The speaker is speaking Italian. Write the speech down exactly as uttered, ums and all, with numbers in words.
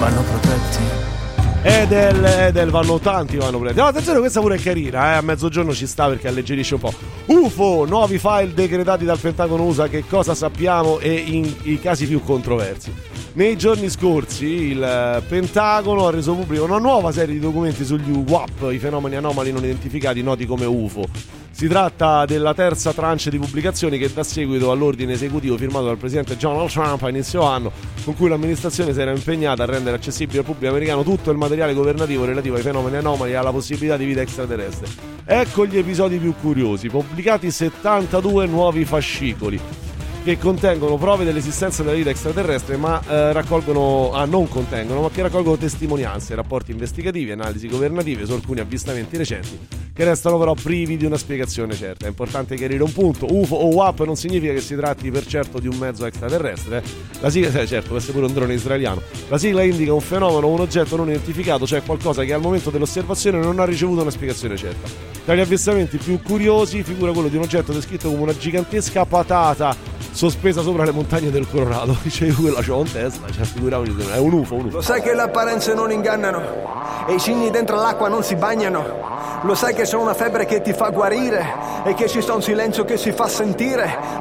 vanno protetti. Edel, Edel, vanno tanti, vanno protetti. No, attenzione, questa pure è carina, eh? A mezzogiorno ci sta perché alleggerisce un po'. U F O, nuovi file decretati dal Pentagono U S A, che cosa sappiamo e in, i casi più controversi. Nei giorni scorsi il Pentagono ha reso pubblico una nuova serie di documenti sugli U A P, i fenomeni anomali non identificati noti come U F O. Si tratta della terza tranche di pubblicazioni che dà seguito all'ordine esecutivo firmato dal presidente Donald Trump a inizio anno, con cui l'amministrazione si era impegnata a rendere accessibile al pubblico americano tutto il materiale governativo relativo ai fenomeni anomali e alla possibilità di vita extraterrestre. Ecco gli episodi più curiosi: pubblicati settantadue nuovi fascicoli che contengono prove dell'esistenza della vita extraterrestre, ma eh, raccolgono, ah, non contengono, ma che raccolgono testimonianze, rapporti investigativi, analisi governative su alcuni avvistamenti recenti, che restano però privi di una spiegazione certa. È importante chiarire un punto: U F O o U A P non significa che si tratti per certo di un mezzo extraterrestre. Eh. La sigla, eh, certo, può essere pure un drone israeliano. La sigla indica un fenomeno o un oggetto non identificato, cioè qualcosa che al momento dell'osservazione non ha ricevuto una spiegazione certa. Tra gli avvistamenti più curiosi figura quello di un oggetto descritto come una gigantesca patata sospesa sopra le montagne del Colorado. Dice, io quella c'ho in testa, cioè figuriamoci, è un U F O, un U F O. Lo sai che le apparenze non ingannano e i cigni dentro l'acqua non si bagnano. Lo sai che sono una febbre che ti fa guarire e che ci sta un silenzio che si fa sentire.